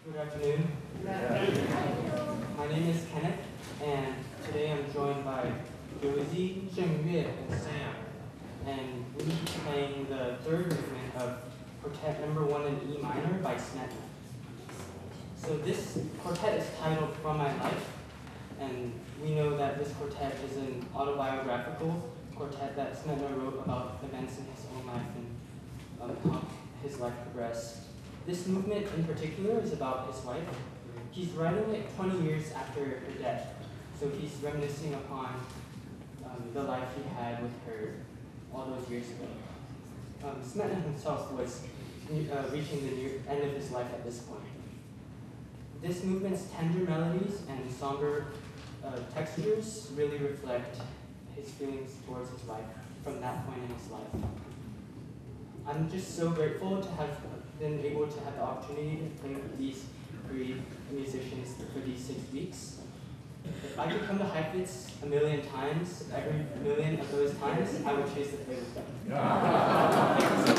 Good afternoon. My name is Kenneth, and today I'm joined by Josie, Zhengyue, and Sam. And we'll be playing the third movement of Quartet Number 1 in E minor by Smetana. So this quartet is titled From My Life, and we know that this quartet is an autobiographical quartet that Smetana wrote about events in his own life and how his life progressed. This movement in particular is about his wife. He's writing it 20 years after her death, so he's reminiscing upon the life he had with her all those years ago. Smetana himself was reaching the end of his life at this point. This movement's tender melodies and somber textures really reflect his feelings towards his wife from that point in his life. I'm just so grateful to have been able to have the opportunity to play with these three musicians for these 6 weeks. If I could come to Heifetz a million times, every million of those times, I would choose to play with them.